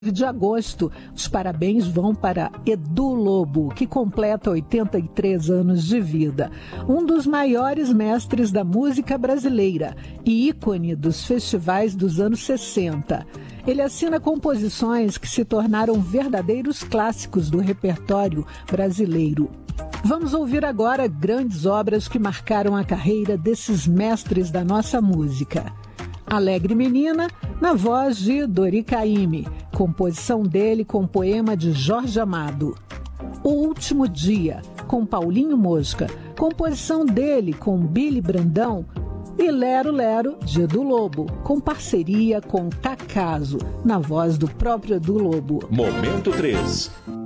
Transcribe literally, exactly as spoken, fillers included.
de agosto. Os parabéns vão para Edu Lobo, que completa oitenta e três anos de vida. Um dos maiores mestres da música brasileira e ícone dos festivais dos anos sessenta. Ele assina composições que se tornaram verdadeiros clássicos do repertório brasileiro. Vamos ouvir agora grandes obras que marcaram a carreira desses mestres da nossa música. Alegre Menina, na voz de Dori Caymmi, composição dele com poema de Jorge Amado. O Último Dia, com Paulinho Mosca, composição dele com Billy Brandão. E Lero Lero, de Edu Lobo, com parceria com Cacaso, na voz do próprio Edu Lobo. Momento três.